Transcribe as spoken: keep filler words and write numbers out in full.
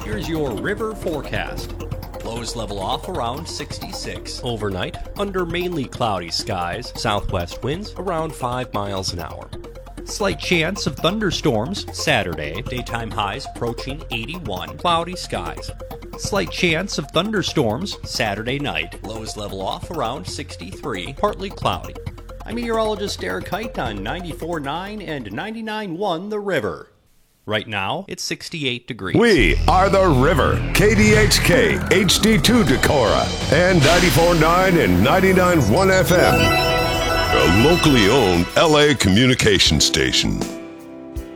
Here's your river forecast. Lows level off around sixty-six. Overnight, under mainly cloudy skies, southwest winds around five miles an hour. Slight chance of thunderstorms Saturday, daytime highs approaching eighty-one. Cloudy skies. Slight chance of thunderstorms Saturday night. Lows level off around sixty-three. Partly cloudy. I'm meteorologist Eric Height on ninety-four point nine and ninety-nine point one The River. Right now, it's sixty-eight degrees. We are The River, K D H K, H D two Decorah, and ninety-four point nine and ninety-nine point one F M. A locally owned L A communication station.